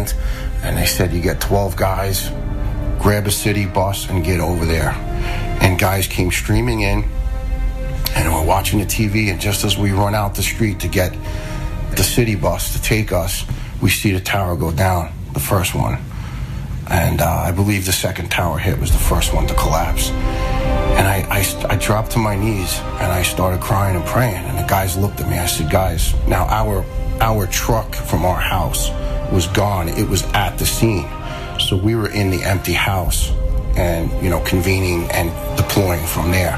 hand, and they said, you get 12 guys, grab a city bus and get over there. And guys came streaming in, and we're watching the TV, and just as we run out the street to get the city bus to take us, we see the tower go down, the first one. And I believe the second tower hit was the first one to collapse. And I dropped to my knees, and I started crying and praying. And the guys looked at me. I said, guys, now our truck from our house was gone. It was at the scene. So we were in the empty house and, convening and deploying from there.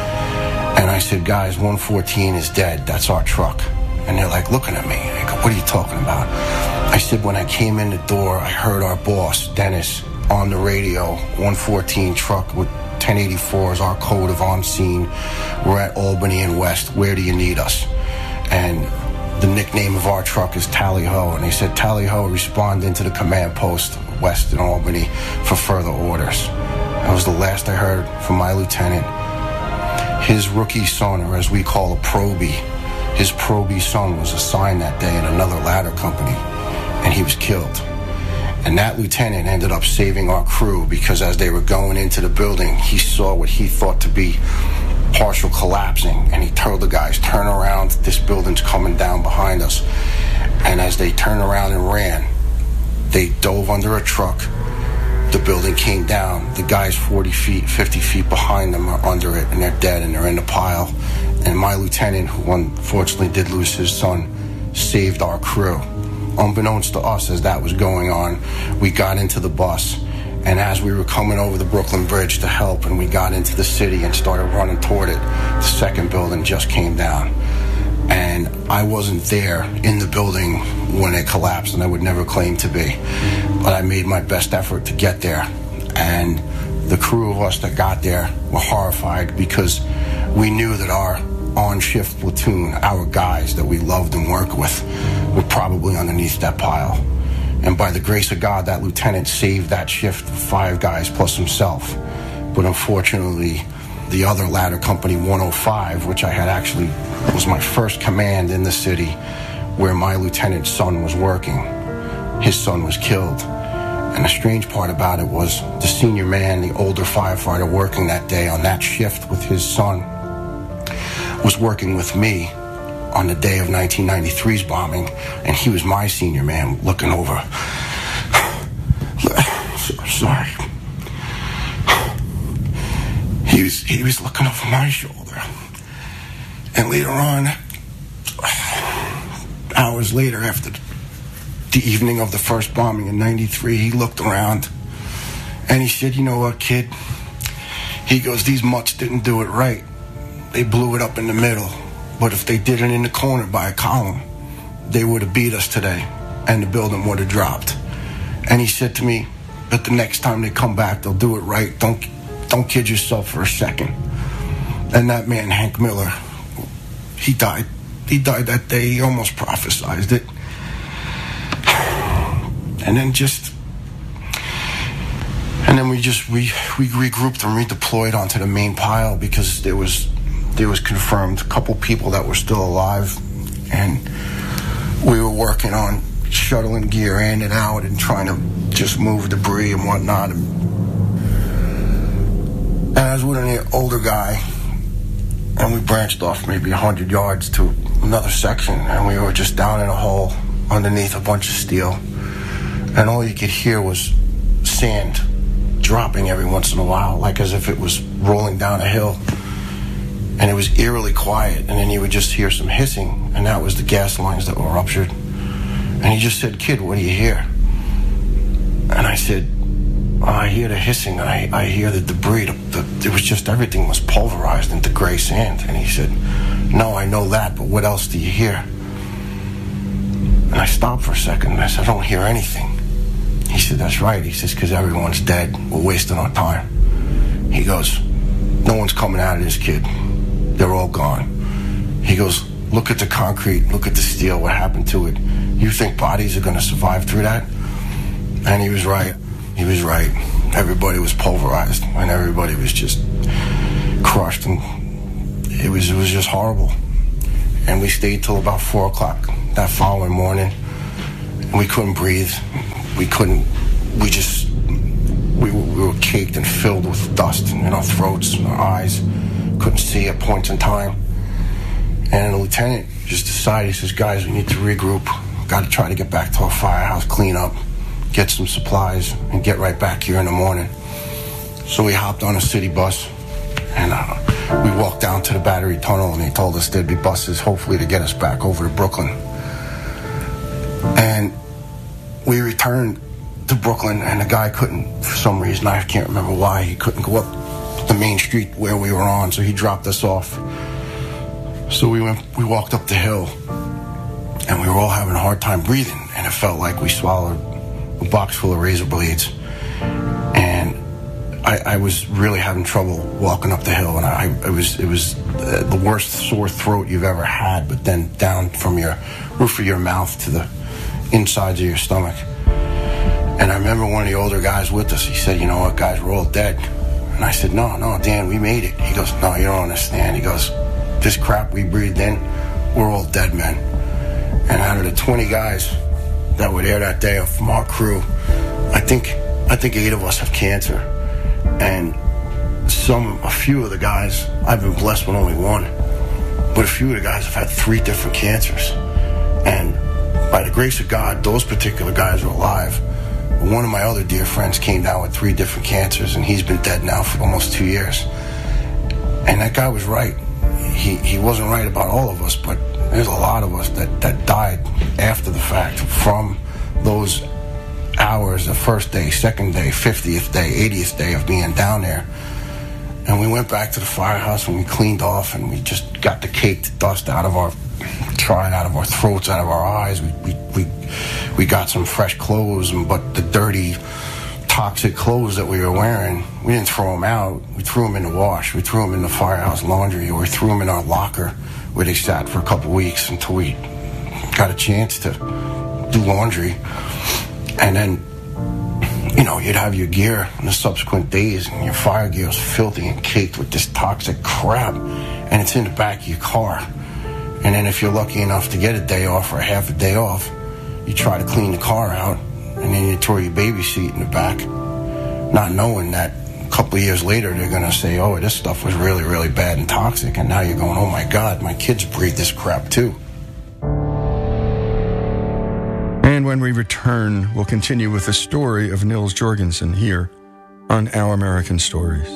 And I said, guys, 114 is dead. That's our truck. And they're like looking at me. I go, what are you talking about? I said, when I came in the door, I heard our boss, Dennis, on the radio, 114 truck with 1084 is our code of on scene. We're at Albany and West. Where do you need us? And the nickname of our truck is Tally Ho. And they said, Tally Ho, respond into the command post West in Albany for further orders. That was the last I heard from my lieutenant. His rookie son, or as we call a probie, his probie son was assigned that day in another ladder company, and he was killed. And that lieutenant ended up saving our crew because as they were going into the building, he saw what he thought to be partial collapsing, and he told the guys, turn around, this building's coming down behind us. And as they turned around and ran, they dove under a truck. The building came down. The guys 40 feet, 50 feet behind them are under it, and they're dead, and they're in the pile. And my lieutenant, who unfortunately did lose his son, saved our crew. Unbeknownst to us, as that was going on, we got into the bus, and as we were coming over the Brooklyn Bridge to help, and we got into the city and started running toward it, the second building just came down. And I wasn't there in the building when it collapsed, and I would never claim to be. But I made my best effort to get there. And the crew of us that got there were horrified because we knew that our on-shift platoon, our guys that we loved and worked with, were probably underneath that pile. And by the grace of God, that lieutenant saved that shift of 5 guys plus himself. But unfortunately, the other ladder company, 105, which I had actually was my first command in the city, where my lieutenant's son was working, his son was killed. And the strange part about it was the senior man, the older firefighter working that day on that shift with his son, was working with me on the day of 1993's bombing, and he was my senior man looking over. Sorry. He was looking over my shoulder. And later on, hours later, after the evening of the first bombing in 93, he looked around and he said, you know what, kid? He goes, these mutts didn't do it right. They blew it up in the middle. But if they did it in the corner by a column, they would have beat us today and the building would have dropped. And he said to me, but the next time they come back, they'll do it right. Don't kid yourself for a second. And that man, Hank Miller, he died. He died that day. He almost prophesized it. And then we regrouped and redeployed onto the main pile because there was confirmed a couple people that were still alive, and we were working on shuttling gear in and out and trying to just move debris and whatnot. And I was with an older guy, and we branched off maybe 100 yards to another section, and we were just down in a hole underneath a bunch of steel, and all you could hear was sand dropping every once in a while, like as if it was rolling down a hill. And it was eerily quiet, and then you would just hear some hissing, and that was the gas lines that were ruptured. And he just said, kid, what do you hear? And I said, I hear the hissing, I hear the debris. It was just everything was pulverized into gray sand. And he said, no, I know that, but what else do you hear? And I stopped for a second, and I said, I don't hear anything. He said, that's right. He says, because everyone's dead. We're wasting our time. He goes, no one's coming out of this, kid. They're all gone. He goes, look at the concrete, look at the steel, what happened to it. You think bodies are going to survive through that? And he was right. He was right. Everybody was pulverized, and everybody was just crushed, and it was just horrible. And we stayed till about 4 o'clock that following morning, We couldn't breathe. We were caked and filled with dust in our throats and our eyes. Couldn't see at points in time. And the lieutenant just decided, he says, guys, we need to regroup. Got to try to get back to our firehouse, clean up, get some supplies, and get right back here in the morning. So we hopped on a city bus, and we walked down to the Battery Tunnel, and they told us there'd be buses, hopefully, to get us back over to Brooklyn. And we returned to Brooklyn, and the guy couldn't, for some reason, I can't remember why, he couldn't go up the main street where we were on, so he dropped us off. So we walked up the hill, and we were all having a hard time breathing, and it felt like we swallowed a box full of razor blades. And I was really having trouble walking up the hill, and it was the worst sore throat you've ever had, but then down from your roof of your mouth to the insides of your stomach. And I remember one of the older guys with us, he said, you know what, guys, we're all dead. And I said, no, Dan, we made it. He goes, no, you don't understand. He goes, this crap we breathed in, we're all dead men. And out of the 20 guys that were there that day from our crew, I think 8 of us have cancer. And a few of the guys, I've been blessed with only one, but a few of the guys have had 3 different cancers. And by the grace of God, those particular guys are alive. One of my other dear friends came down with 3 different cancers, and he's been dead now for almost 2 years. And that guy was right. He wasn't right about all of us, but there's a lot of us that died after the fact from those hours, the first day, second day, 50th day, 80th day of being down there. And we went back to the firehouse and we cleaned off, and we just got the caked dust out of our throats, out of our eyes. We got some fresh clothes, but the dirty, toxic clothes that we were wearing, we didn't throw them out. We threw them in the wash. We threw them in the firehouse laundry, or we threw them in our locker where they sat for a couple weeks until we got a chance to do laundry. And then, you'd have your gear in the subsequent days, and your fire gear was filthy and caked with this toxic crap, and it's in the back of your car. And then if you're lucky enough to get a day off or a half a day off, you try to clean the car out, and then you throw your baby seat in the back, not knowing that a couple of years later they're going to say, oh, this stuff was really, really bad and toxic. And now you're going, oh, my God, my kids breathe this crap too. And when we return, we'll continue with the story of Nils Jorgensen here on Our American Stories.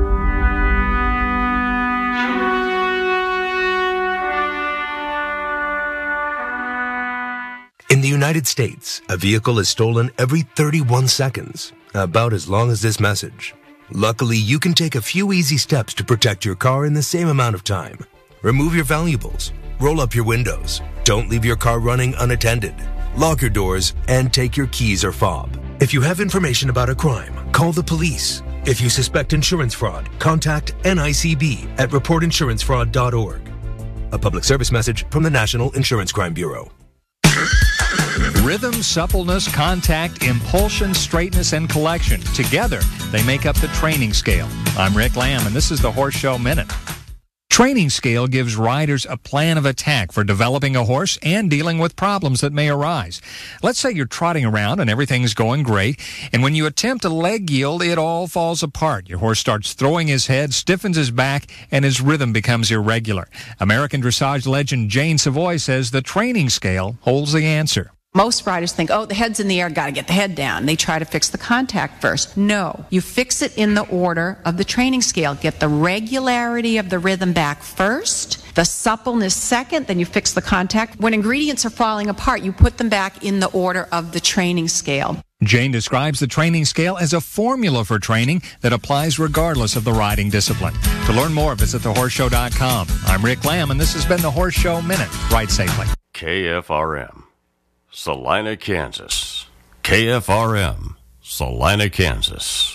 In the United States, a vehicle is stolen every 31 seconds, about as long as this message. Luckily, you can take a few easy steps to protect your car in the same amount of time. Remove your valuables, roll up your windows, don't leave your car running unattended, lock your doors, and take your keys or fob. If you have information about a crime, call the police. If you suspect insurance fraud, contact NICB at reportinsurancefraud.org. A public service message from the National Insurance Crime Bureau. Rhythm, suppleness, contact, impulsion, straightness, and collection. Together, they make up the training scale. I'm Rick Lamb, and this is the Horse Show Minute. Training Scale gives riders a plan of attack for developing a horse and dealing with problems that may arise. Let's say you're trotting around and everything's going great, and when you attempt a leg yield, it all falls apart. Your horse starts throwing his head, stiffens his back, and his rhythm becomes irregular. American dressage legend Jane Savoy says the Training Scale holds the answer. Most riders think, oh, the head's in the air, got to get the head down. They try to fix the contact first. No, you fix it in the order of the training scale. Get the regularity of the rhythm back first, the suppleness second, then you fix the contact. When ingredients are falling apart, you put them back in the order of the training scale. Jane describes the training scale as a formula for training that applies regardless of the riding discipline. To learn more, visit thehorseshow.com. I'm Rick Lamb, and this has been the Horse Show Minute. Ride safely. KFRM. Salina, Kansas. KFRM, Salina, Kansas.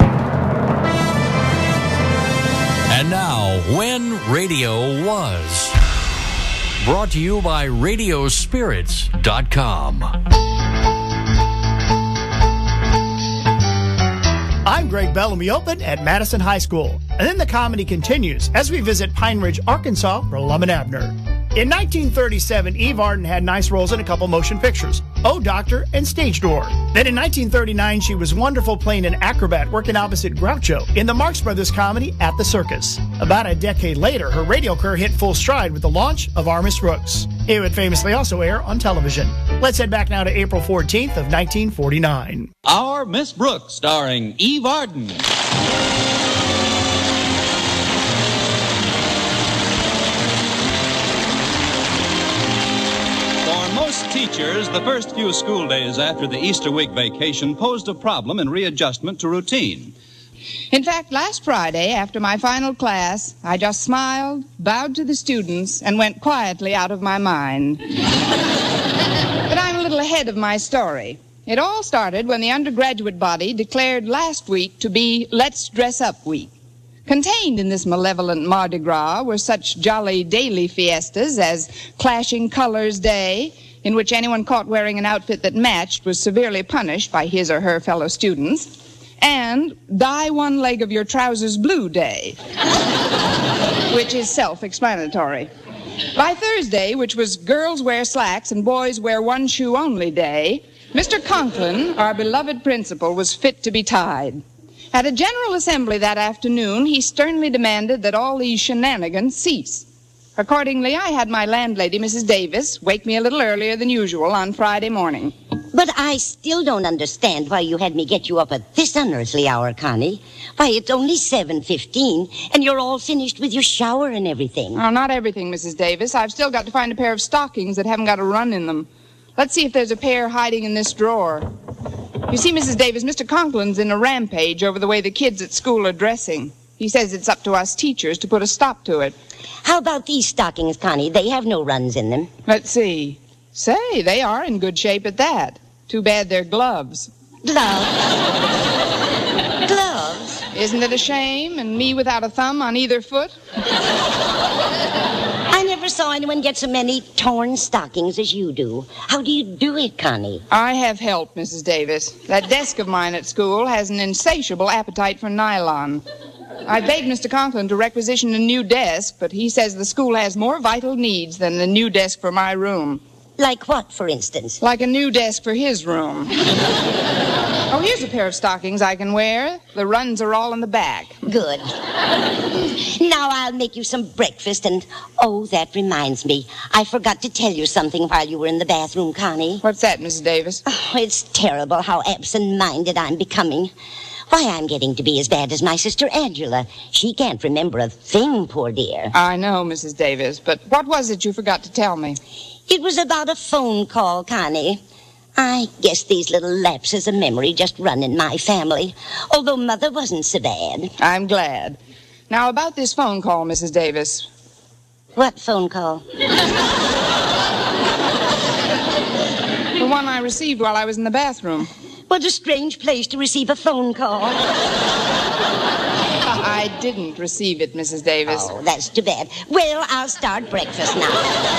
And now, When Radio Was. Brought to you by Radiospirits.com. I'm Greg Bell, and we open at Madison High School. And then the comedy continues as we visit Pine Ridge, Arkansas for Lum and Abner. In 1937, Eve Arden had nice roles in a couple motion pictures, Oh Doctor and Stage Door. Then in 1939, she was wonderful playing an acrobat working opposite Groucho in the Marx Brothers comedy At the Circus. About a decade later, her radio career hit full stride with the launch of Our Miss Brooks. It would famously also air on television. Let's head back now to April 14th of 1949. Our Miss Brooks, starring Eve Arden. Teachers, the first few school days after the Easter week vacation posed a problem in readjustment to routine. In fact, last Friday, after my final class, I just smiled, bowed to the students, and went quietly out of my mind. But I'm a little ahead of my story. It all started when the undergraduate body declared last week to be Let's Dress Up Week. Contained in this malevolent Mardi Gras were such jolly daily fiestas as Clashing Colors Day, in which anyone caught wearing an outfit that matched was severely punished by his or her fellow students, and Dye One Leg of Your Trousers Blue Day, which is self-explanatory. By Thursday, which was Girls Wear Slacks and Boys Wear One Shoe Only Day, Mr. Conklin, our beloved principal, was fit to be tied. At a general assembly that afternoon, he sternly demanded that all these shenanigans cease. Accordingly, I had my landlady, Mrs. Davis, wake me a little earlier than usual on Friday morning. But I still don't understand why you had me get you up at this unearthly hour, Connie. Why, it's only 7:15, and you're all finished with your shower and everything. Oh, not everything, Mrs. Davis. I've still got to find a pair of stockings that haven't got a run in them. Let's see if there's a pair hiding in this drawer. You see, Mrs. Davis, Mr. Conklin's in a rampage over the way the kids at school are dressing. He says it's up to us teachers to put a stop to it. How about these stockings, Connie? They have no runs in them. Let's see. Say, they are in good shape at that. Too bad they're gloves. Gloves? Gloves? Isn't it a shame? And me without a thumb on either foot? I never saw anyone get so many torn stockings as you do. How do you do it, Connie? I have help, Mrs. Davis. That desk of mine at school has an insatiable appetite for nylon. I begged Mr. Conklin to requisition a new desk, but he says the school has more vital needs than the new desk for my room. Like what, for instance? Like a new desk for his room. Oh, here's a pair of stockings I can wear. The runs are all in the back. Good. Now I'll make you some breakfast, and, oh, that reminds me. I forgot to tell you something while you were in the bathroom, Connie. What's that, Mrs. Davis? Oh, it's terrible how absent-minded I'm becoming. Why, I'm getting to be as bad as my sister Angela. She can't remember a thing, poor dear. I know, Mrs. Davis, but what was it you forgot to tell me? It was about a phone call, Connie. I guess these little lapses of memory just run in my family, although Mother wasn't so bad. I'm glad. Now, about this phone call, Mrs. Davis. What phone call? The one I received while I was in the bathroom. What a strange place to receive a phone call. I didn't receive it, Mrs. Davis. Oh, that's too bad. Well, I'll start breakfast now.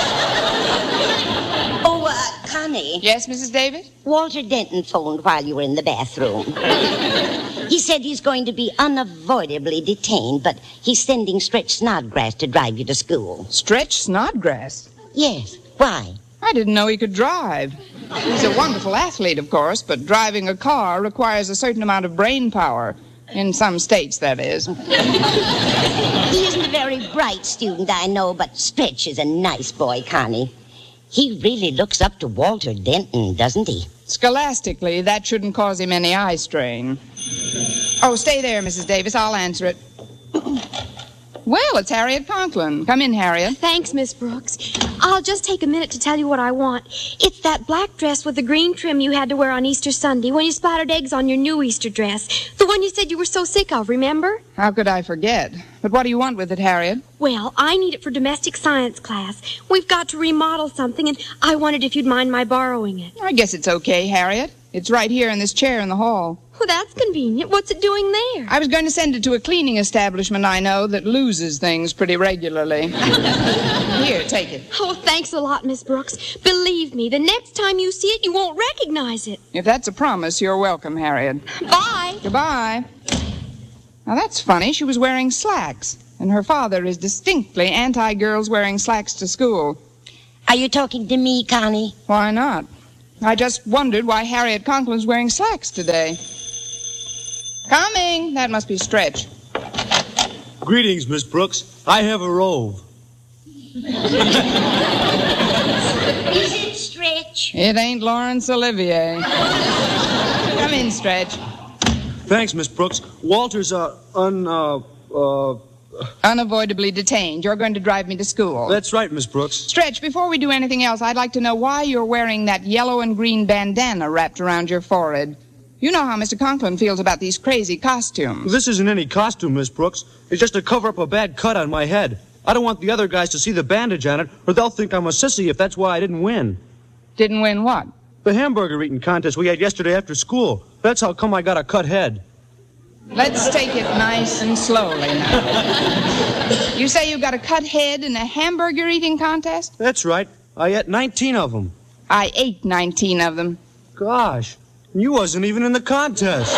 Oh, Connie. Yes, Mrs. Davis? Walter Denton phoned while you were in the bathroom. He said he's going to be unavoidably detained, but he's sending Stretch Snodgrass to drive you to school. Stretch Snodgrass? Yes. Why? I didn't know he could drive. He's a wonderful athlete, of course, but driving a car requires a certain amount of brain power. In some states, that is. He isn't a very bright student, I know, but Stretch is a nice boy, Connie. He really looks up to Walter Denton, doesn't he? Scholastically, that shouldn't cause him any eye strain. Oh, stay there, Mrs. Davis. I'll answer it. Well, it's Harriet Conklin. Come in, Harriet. Thanks, Miss Brooks. I'll just take a minute to tell you what I want. It's that black dress with the green trim you had to wear on Easter Sunday when you splattered eggs on your new Easter dress. The one you said you were so sick of, remember? How could I forget? But what do you want with it, Harriet? Well, I need it for domestic science class. We've got to remodel something, and I wondered if you'd mind my borrowing it. I guess it's okay, Harriet. It's right here in this chair in the hall. Well, that's convenient. What's it doing there? I was going to send it to a cleaning establishment I know that loses things pretty regularly. Here, take it. Oh, thanks a lot, Miss Brooks. Believe me, the next time you see it, you won't recognize it. If that's a promise, you're welcome, Harriet. Bye. Goodbye. Now, that's funny. She was wearing slacks. and her father is distinctly anti-girls wearing slacks to school. Are you talking to me, Connie? Why not? I just wondered why Harriet Conklin's wearing slacks today. Coming! That must be Stretch. Greetings, Miss Brooks. I have a robe. Is it Stretch? It ain't Laurence Olivier. Come in, Stretch. Thanks, Miss Brooks. Walter's, Unavoidably detained. You're going to drive me to school. That's right, Miss Brooks. Stretch, before we do anything else, I'd like to know why you're wearing that yellow and green bandana wrapped around your forehead. You know how Mr. Conklin feels about these crazy costumes. This isn't any costume, Miss Brooks. It's just to cover up a bad cut on my head. I don't want the other guys to see the bandage on it, or they'll think I'm a sissy if that's why I didn't win. Didn't win what? The hamburger eating contest we had yesterday after school. That's how come I got a cut head. Let's take it nice and slowly now. You say you got a cut head in a hamburger eating contest? That's right. I ate 19 of them. I ate 19 of them. Gosh, you wasn't even in the contest.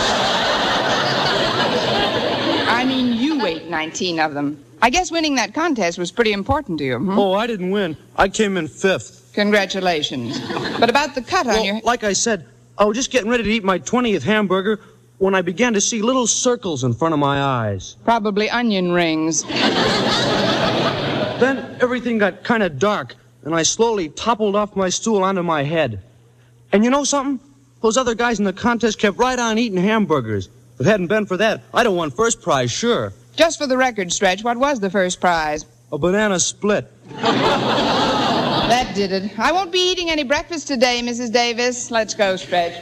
I mean, you ate 19 of them. I guess winning that contest was pretty important to you, hmm? Oh, I didn't win. I came in 5th. Congratulations. But about the cut on your... Like I said, I was just getting ready to eat my 20th hamburger when I began to see little circles in front of my eyes. Probably onion rings. Then everything got kind of dark, and I slowly toppled off my stool onto my head. And you know something? Those other guys in the contest kept right on eating hamburgers. If it hadn't been for that, I'd have won first prize, sure. Just for the record, Stretch, what was the first prize? A banana split. That did it. I won't be eating any breakfast today, Mrs. Davis. Let's go, Stretch.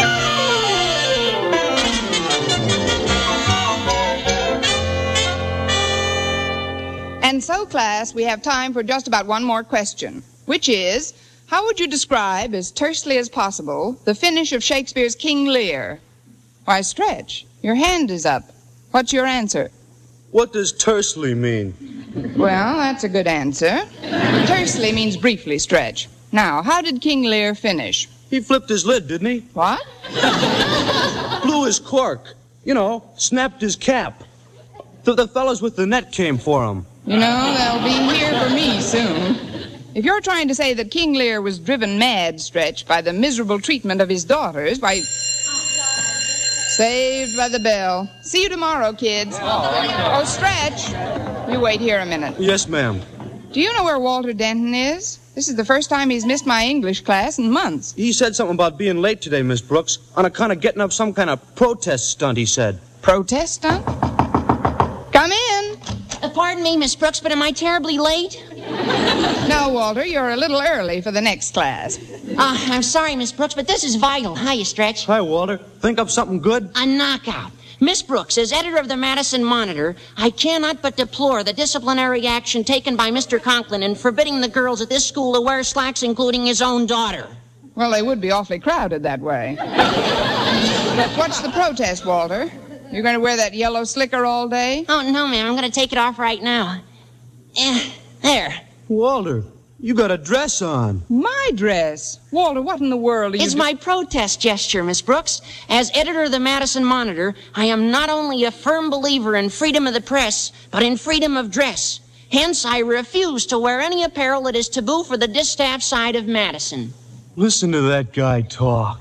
And so, class, we have time for just about one more question, which is, how would you describe, as tersely as possible, the finish of Shakespeare's King Lear? Why, Stretch, your hand is up. What's your answer? What does tersely mean? Well, that's a good answer. Tersely means briefly, Stretch. Now, how did King Lear finish? He flipped his lid, didn't he? What? Blew his cork. You know, snapped his cap. The fellas with the net came for him. You know, they'll be here for me soon. If you're trying to say that King Lear was driven mad, Stretch, by the miserable treatment of his daughters, why... Saved by the bell. See you tomorrow, kids. Oh, Stretch. You wait here a minute. Yes, ma'am. Do you know where Walter Denton is? This is the first time he's missed my English class in months. He said something about being late today, Miss Brooks, on account of getting up some kind of protest stunt, he said. Protest stunt? Come in. Pardon me, Miss Brooks, but am I terribly late? No, Walter, you're a little early for the next class. I'm sorry, Miss Brooks, but this is vital. Hiya, Stretch. Hi, Walter. Think up something good? A knockout. Miss Brooks, as editor of the Madison Monitor, I cannot but deplore the disciplinary action taken by Mr. Conklin in forbidding the girls at this school to wear slacks, including his own daughter. Well, they would be awfully crowded that way. But what's the protest, Walter? You're going to wear that yellow slicker all day? Oh, no, ma'am. I'm going to take it off right now. There. Walter, you got a dress on. My dress? Walter, what in the world are you... It's my protest gesture, Miss Brooks. As editor of the Madison Monitor, I am not only a firm believer in freedom of the press, but in freedom of dress. Hence, I refuse to wear any apparel that is taboo for the distaff side of Madison. Listen to that guy talk.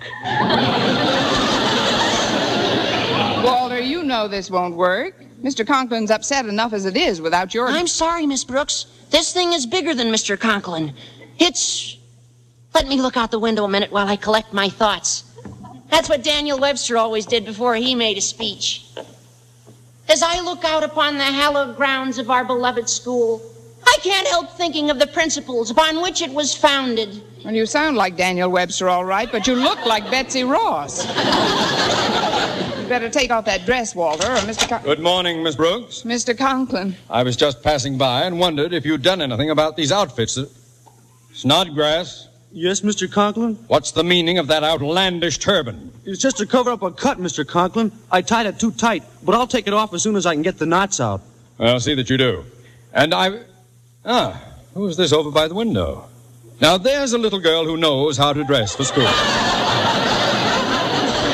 Walter, you know this won't work. Mr. Conklin's upset enough as it is without your... I'm sorry, Miss Brooks. This thing is bigger than Mr. Conklin. It's... Let me look out the window a minute while I collect my thoughts. That's what Daniel Webster always did before he made a speech. As I look out upon the hallowed grounds of our beloved school, I can't help thinking of the principles upon which it was founded. Well, you sound like Daniel Webster, all right, but you look like Betsy Ross. You'd better take off that dress, Walter, or Mr. Good morning, Miss Brooks. Mr. Conklin. I was just passing by and wondered if you'd done anything about these outfits. Snodgrass? Yes, Mr. Conklin? What's the meaning of that outlandish turban? It's just to cover up a cut, Mr. Conklin. I tied it too tight, but I'll take it off as soon as I can get the knots out. I'll see that you do. And who's this over by the window? Now, there's a little girl who knows how to dress for school.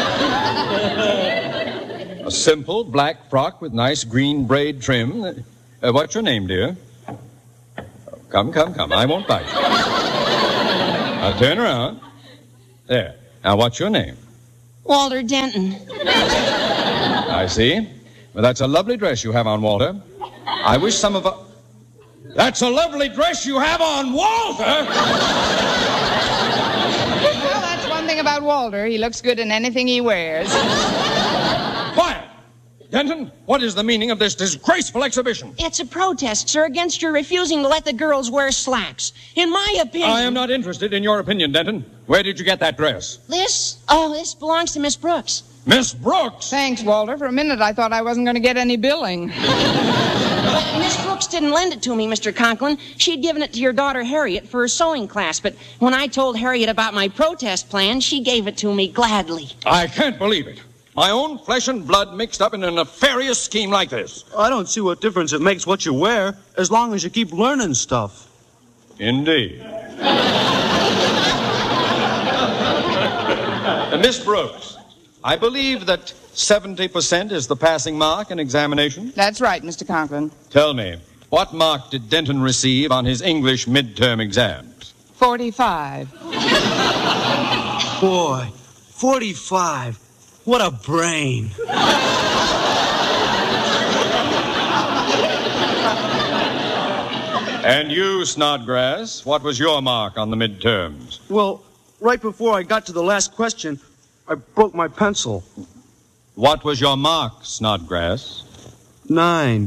A simple black frock with nice green braid trim. What's your name, dear? Come. I won't bite. Now turn around. There. Now, what's your name? Walter Denton. I see. Well, that's a lovely dress you have on, Walter. I wish some of us... That's a lovely dress you have on, Walter! Well, that's one thing about Walter. He looks good in anything he wears. Quiet! Denton, what is the meaning of this disgraceful exhibition? It's a protest, sir, against your refusing to let the girls wear slacks. In my opinion... I am not interested in your opinion, Denton. Where did you get that dress? This belongs to Miss Brooks. Miss Brooks? Thanks, Walter. For a minute, I thought I wasn't going to get any billing. Miss Brooks didn't lend it to me, Mr. Conklin. She'd given it to your daughter, Harriet, for her sewing class. But when I told Harriet about my protest plan, she gave it to me gladly. I can't believe it. My own flesh and blood mixed up in a nefarious scheme like this. I don't see what difference it makes what you wear, as long as you keep learning stuff. Indeed. Miss Brooks, I believe that 70% is the passing mark in examination. That's right, Mr. Conklin. Tell me, what mark did Denton receive on his English midterm exams? 45. Boy, 45. What a brain. And you, Snodgrass, what was your mark on the midterms? Well, right before I got to the last question, I broke my pencil. What was your mark, Snodgrass? 9.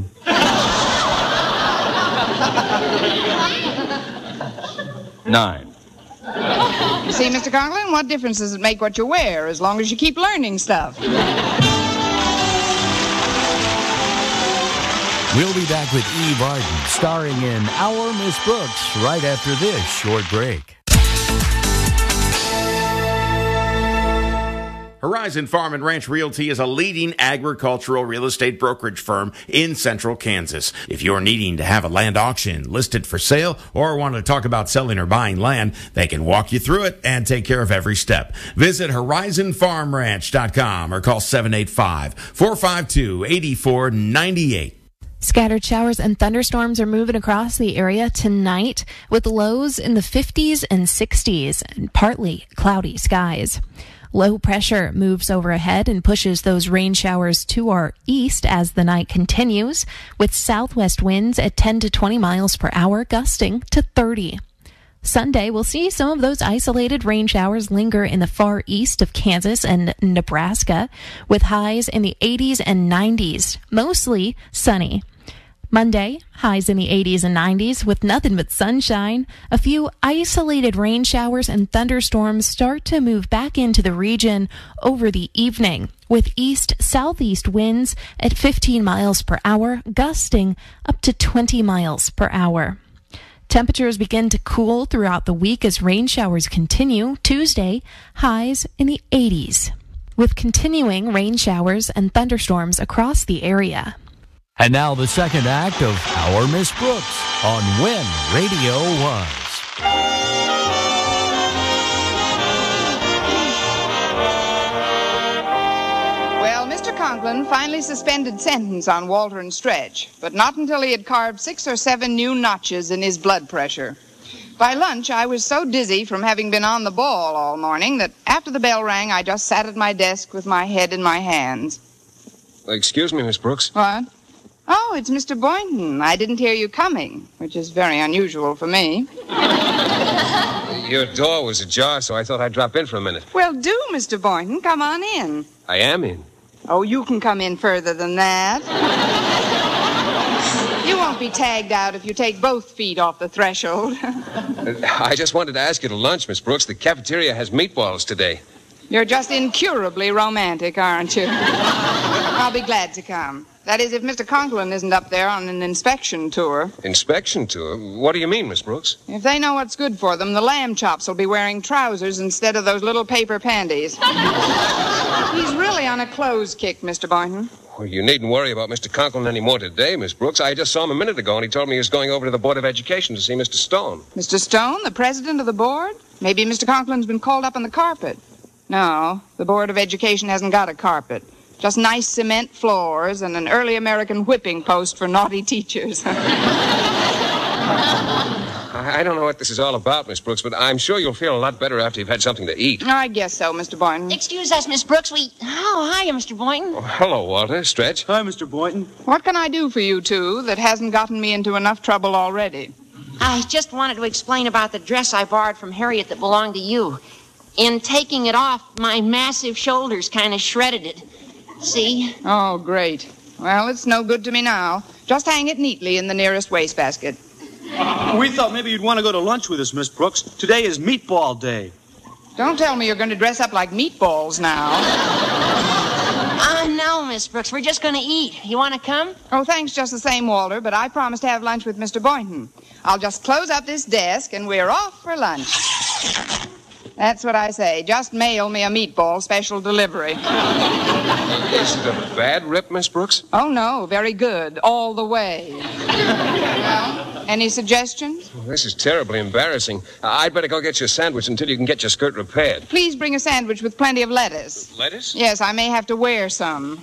9. You see, Mr. Conklin, what difference does it make what you wear, as long as you keep learning stuff? We'll be back with Eve Arden, starring in Our Miss Brooks, right after this short break. Horizon Farm and Ranch Realty is a leading agricultural real estate brokerage firm in central Kansas. If you're needing to have a land auction listed for sale or want to talk about selling or buying land, they can walk you through it and take care of every step. Visit horizonfarmranch.com or call 785-452-8498. Scattered showers and thunderstorms are moving across the area tonight with lows in the 50s and 60s and partly cloudy skies. Low pressure moves overhead and pushes those rain showers to our east as the night continues, with southwest winds at 10 to 20 miles per hour, gusting to 30. Sunday, we'll see some of those isolated rain showers linger in the far east of Kansas and Nebraska, with highs in the 80s and 90s, mostly sunny. Monday, highs in the 80s and 90s with nothing but sunshine. A few isolated rain showers and thunderstorms start to move back into the region over the evening, with east-southeast winds at 15 miles per hour, gusting up to 20 miles per hour. Temperatures begin to cool throughout the week as rain showers continue. Tuesday, highs in the 80s, with continuing rain showers and thunderstorms across the area. And now the second act of Our Miss Brooks on When Radio Was. Well, Mr. Conklin finally suspended sentence on Walter and Stretch, but not until he had carved 6 or 7 new notches in his blood pressure. By lunch, I was so dizzy from having been on the ball all morning that after the bell rang, I just sat at my desk with my head in my hands. Excuse me, Miss Brooks. What? Oh, it's Mr. Boynton. I didn't hear you coming, which is very unusual for me. Your door was ajar, so I thought I'd drop in for a minute. Well, do, Mr. Boynton. Come on in. I am in. Oh, you can come in further than that. You won't be tagged out if you take both feet off the threshold. I just wanted to ask you to lunch, Miss Brooks. The cafeteria has meatballs today. You're just incurably romantic, aren't you? I'll be glad to come. That is, if Mr. Conklin isn't up there on an inspection tour. Inspection tour? What do you mean, Miss Brooks? If they know what's good for them, the lamb chops will be wearing trousers instead of those little paper panties. He's really on a clothes kick, Mr. Boynton. Well, you needn't worry about Mr. Conklin anymore today, Miss Brooks. I just saw him a minute ago, and he told me he was going over to the Board of Education to see Mr. Stone. Mr. Stone, the president of the board? Maybe Mr. Conklin's been called up on the carpet. No, the Board of Education hasn't got a carpet. Just nice cement floors and an early American whipping post for naughty teachers. I don't know what this is all about, Miss Brooks, but I'm sure you'll feel a lot better after you've had something to eat. I guess so, Mr. Boynton. Excuse us, Miss Brooks. Oh, hiya, Mr. Boynton. Oh, hello, Walter. Stretch. Hi, Mr. Boynton. What can I do for you two that hasn't gotten me into enough trouble already? I just wanted to explain about the dress I borrowed from Harriet that belonged to you. In taking it off, my massive shoulders kind of shredded it. See? Oh, great. Well, it's no good to me now. Just hang it neatly in the nearest wastebasket. We thought maybe you'd want to go to lunch with us, Miss Brooks. Today is meatball day. Don't tell me you're going to dress up like meatballs now. No, Miss Brooks. We're just going to eat. You want to come? Oh, thanks just the same, Walter, but I promised to have lunch with Mr. Boynton. I'll just close up this desk and we're off for lunch. That's what I say. Just mail me a meatball special delivery. Is it a bad rip, Miss Brooks? Oh, no. Very good. All the way. Well, any suggestions? Well, this is terribly embarrassing. I'd better go get you a sandwich until you can get your skirt repaired. Please bring a sandwich with plenty of lettuce. Lettuce? Yes, I may have to wear some.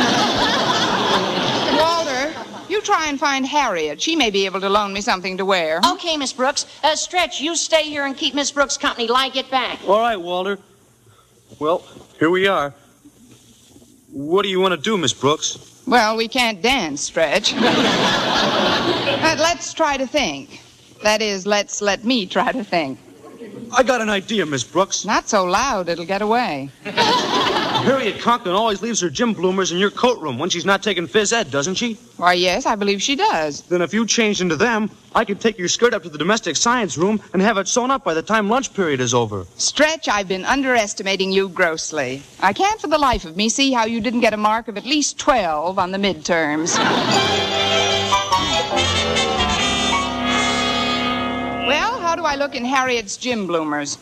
Walter, you try and find Harriet. She may be able to loan me something to wear. Okay, Miss Brooks. Stretch, you stay here and keep Miss Brooks company till I get back. All right, Walter. Well, here we are. What do you want to do, Miss Brooks? Well, we can't dance, Stretch. But let's try to think. That is, let me try to think. I got an idea, Miss Brooks. Not so loud, it'll get away. Harriet Conklin always leaves her gym bloomers in your coat room when she's not taking phys ed, doesn't she? Why, yes, I believe she does. Then if you changed into them, I could take your skirt up to the domestic science room and have it sewn up by the time lunch period is over. Stretch, I've been underestimating you grossly. I can't for the life of me see how you didn't get a mark of at least 12 on the midterms. Well, how do I look in Harriet's gym bloomers?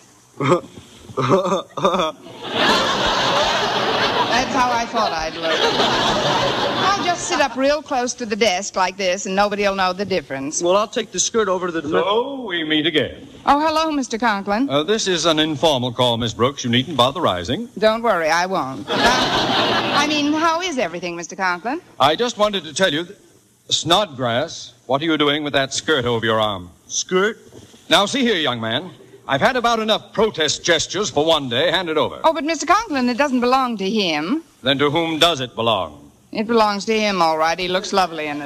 That's how I thought I'd look. I'll just sit up real close to the desk like this, and nobody'll know the difference. Well, I'll take the skirt over to the... So, we meet again. Oh, hello, Mr. Conklin. This is an informal call, Miss Brooks. You needn't bother rising. Don't worry, I won't. How is everything, Mr. Conklin? I just wanted to tell you, Snodgrass, what are you doing with that skirt over your arm? Skirt? Now, see here, young man. I've had about enough protest gestures for one day. Hand it over. Oh, but Mr. Conklin, it doesn't belong to him. Then to whom does it belong? It belongs to him, all right. He looks lovely in it.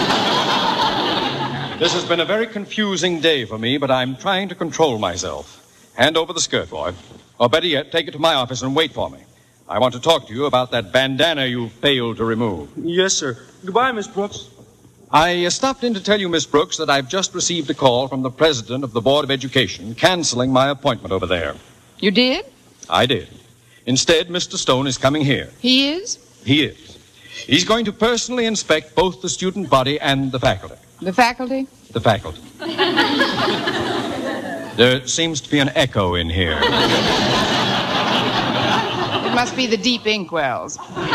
This has been a very confusing day for me, but I'm trying to control myself. Hand over the skirt, boy. Or better yet, take it to my office and wait for me. I want to talk to you about that bandana you failed to remove. Yes, sir. Goodbye, Miss Brooks. I stopped in to tell you, Miss Brooks, that I've just received a call from the president of the Board of Education canceling my appointment over there. You did? I did. Instead, Mr. Stone is coming here. He is? He is. He's going to personally inspect both the student body and the faculty. The faculty? The faculty. There seems to be an echo in here. It must be the deep inkwells.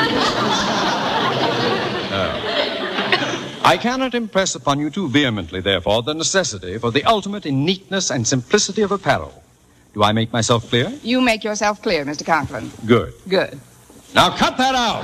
I cannot impress upon you too vehemently, therefore, the necessity for the ultimate in neatness and simplicity of apparel. Do I make myself clear? You make yourself clear, Mr. Conklin. Good. Good. Now cut that out!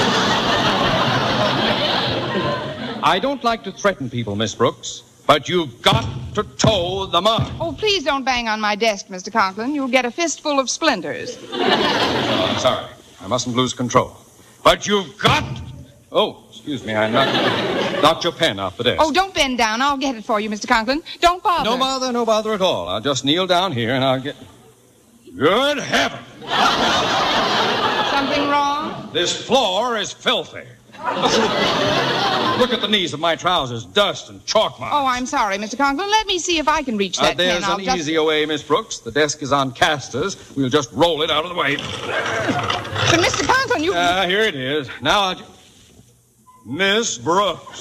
I don't like to threaten people, Miss Brooks, but you've got to toe the mark. Oh, please don't bang on my desk, Mr. Conklin. You'll get a fistful of splinters. I'm sorry. I mustn't lose control. But you've got... Oh, excuse me, I knocked your pen off the desk. Oh, don't bend down. I'll get it for you, Mr. Conklin. Don't bother. No bother at all. I'll just kneel down here and I'll get... Good heaven! Something wrong? This floor is filthy. Look at the knees of my trousers, dust and chalk marks. Oh, I'm sorry, Mr. Conklin. Let me see if I can reach that There's pen. an easier way, Miss Brooks. The desk is on casters. We'll just roll it out of the way. But, Mr. Conklin, you... Here it is. Now Miss Brooks.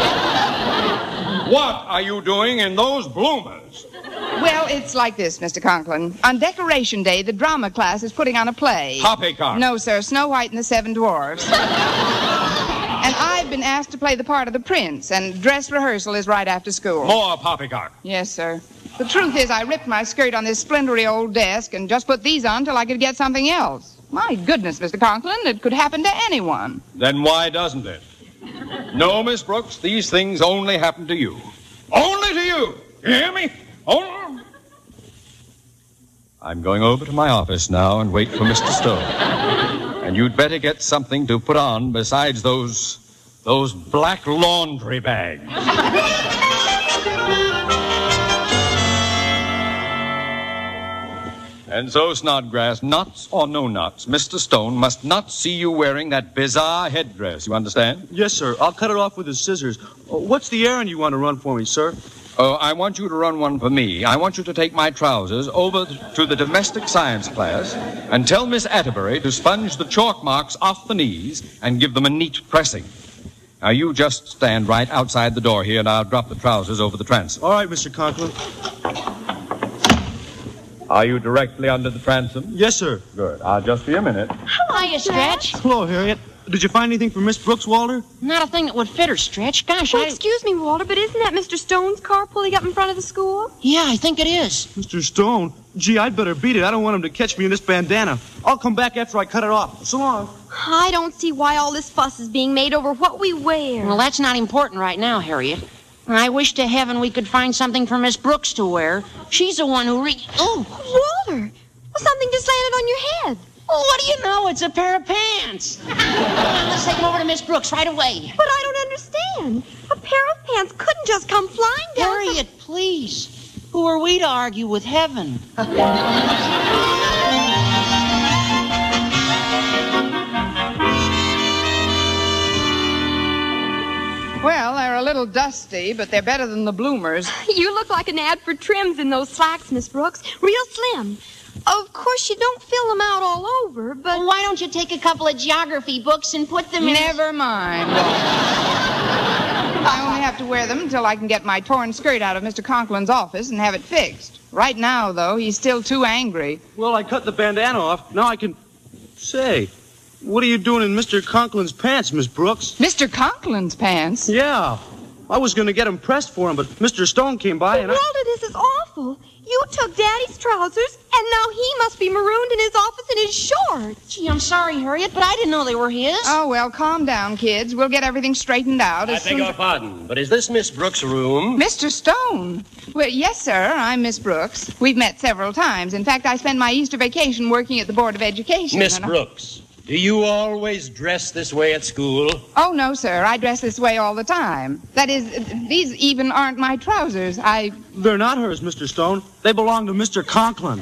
What are you doing in those bloomers? Well, it's like this, Mr. Conklin. On Decoration Day, the drama class is putting on a play. Poppycock. No, sir. Snow White and the Seven Dwarfs. And I've been asked to play the part of the prince, and dress rehearsal is right after school. More poppycock. Yes, sir. The truth is, I ripped my skirt on this splintery old desk and just put these on till I could get something else. My goodness, Mr. Conklin, it could happen to anyone. Then why doesn't it? No, Miss Brooks, these things only happen to you. Only to you! You hear me? Only... I'm going over to my office now and wait for Mr. Stone. And you'd better get something to put on besides those black laundry bags. And so, Snodgrass, knots or no knots, Mr. Stone must not see you wearing that bizarre headdress. You understand? Yes, sir. I'll cut it off with his scissors. What's the errand you want to run for me, sir? Oh, I want you to run one for me. I want you to take my trousers over to the domestic science class and tell Miss Atterbury to sponge the chalk marks off the knees and give them a neat pressing. Now, you just stand right outside the door here, and I'll drop the trousers over the transom. All right, Mr. Conklin. Are you directly under the transom? Yes, sir. Good. I'll just be a minute. How are you, Stretch? Hello, Harriet. Did you find anything for Miss Brooks, Walter? Not a thing that would fit her, Stretch. Gosh, Oh, excuse me, Walter, but isn't that Mr. Stone's car pulling up in front of the school? Yeah, I think it is. Mr. Stone? Gee, I'd better beat it. I don't want him to catch me in this bandana. I'll come back after I cut it off. So long. I don't see why all this fuss is being made over what we wear. Well, that's not important right now, Harriet. I wish to heaven we could find something for Miss Brooks to wear. She's the one who Oh! Walter! Well, something just landed on your head. Well, what do you know? It's a pair of pants. Come on, let's take them over to Miss Brooks right away. But I don't understand. A pair of pants couldn't just come flying down. Harriet, please. Who are we to argue with heaven? Well, they're a little dusty, but they're better than the bloomers. You look like an ad for trims in those slacks, Miss Brooks. Real slim. Of course, you don't fill them out all over, but... Well, why don't you take a couple of geography books and put them in... Never mind. I only have to wear them until I can get my torn skirt out of Mr. Conklin's office and have it fixed. Right now, though, he's still too angry. Well, I cut the bandana off. Now I can... Say, what are you doing in Mr. Conklin's pants, Miss Brooks? Mr. Conklin's pants? Yeah. I was going to get them pressed for him, but Mr. Stone came by and Walter, this is awful. You took Daddy's trousers, and now he must be marooned in his office in his shorts. Gee, I'm sorry, Harriet, but I didn't know they were his. Oh, well, calm down, kids. We'll get everything straightened out. I beg your pardon, but is this Miss Brooks' room? Mr. Stone. Well, yes, sir. I'm Miss Brooks. We've met several times. In fact, I spend my Easter vacation working at the Board of Education. Miss Brooks, do you always dress this way at school? Oh, no, sir. I dress this way all the time. That is, these even aren't my trousers. They're not hers, Mr. Stone. They belong to Mr. Conklin.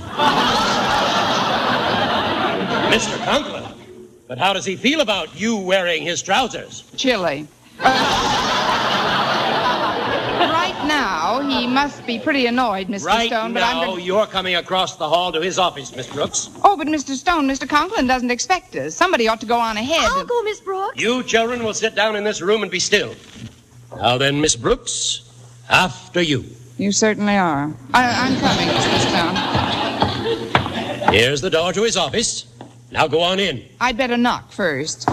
Mr. Conklin? But how does he feel about you wearing his trousers? Chilly. Right now, he must be pretty annoyed, Mr. Stone. But you're coming across the hall to his office, Miss Brooks. Oh, but Mr. Stone, Mr. Conklin doesn't expect us. Somebody ought to go on ahead. I'll go, Miss Brooks. You children will sit down in this room and be still. Now then, Miss Brooks, after you. You certainly are. I'm coming, Mr. Stone. Here's the door to his office. Now go on in. I'd better knock first.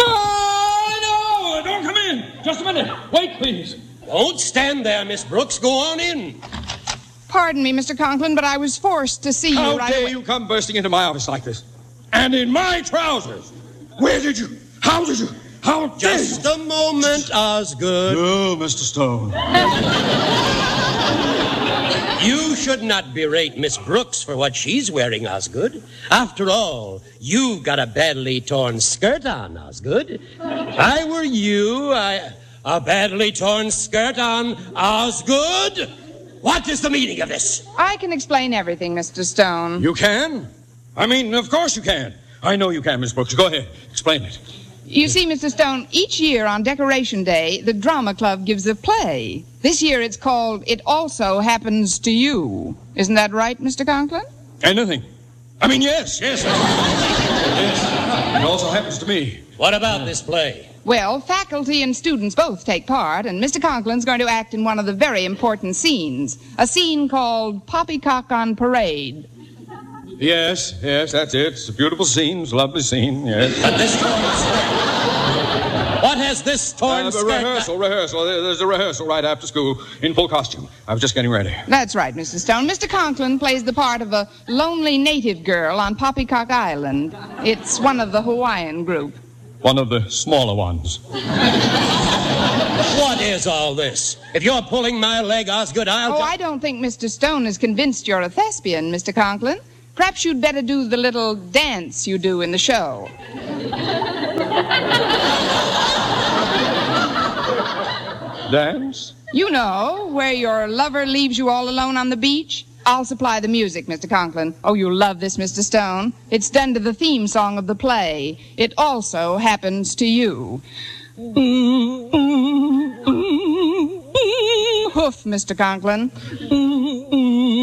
No, don't come in. Just a minute. Wait, please. Don't stand there, Miss Brooks. Go on in. Pardon me, Mr. Conklin, but I was forced to see you right away. How dare you come bursting into my office like this? And in my trousers. Where did you? How did you? How dare you? Just a moment, Osgood. No, Mr. Stone. You should not berate Miss Brooks for what she's wearing, Osgood. After all, you've got a badly torn skirt on, Osgood. If I were you, a badly torn skirt on, Osgood? What is the meaning of this? I can explain everything, Mr. Stone. You can? I mean, of course you can. I know you can, Miss Brooks. Go ahead. Explain it. You see, Mr. Stone, each year on Decoration Day, the Drama Club gives a play. This year it's called It Also Happens to You. Isn't that right, Mr. Conklin? Anything. I mean, yes. Yes. It also happens to me. What about this play? Well, faculty and students both take part, and Mr. Conklin's going to act in one of the very important scenes. A scene called Poppycock on Parade. Yes, that's it. It's a beautiful scene. It's a lovely scene, yes. But this torn skirt. What has this torn skirt? Rehearsal. There's a rehearsal right after school in full costume. I was just getting ready. That's right, Mr. Stone. Mr. Conklin plays the part of a lonely native girl on Poppycock Island. It's one of the Hawaiian group. One of the smaller ones. What is all this? If you're pulling my leg, Osgood, I don't think Mr. Stone is convinced you're a thespian, Mr. Conklin. Perhaps you'd better do the little dance you do in the show. Dance? You know, where your lover leaves you all alone on the beach? I'll supply the music, Mr. Conklin. Oh, you'll love this, Mr. Stone. It's done to the theme song of the play. It also happens to you. Hoof, Mr. Conklin.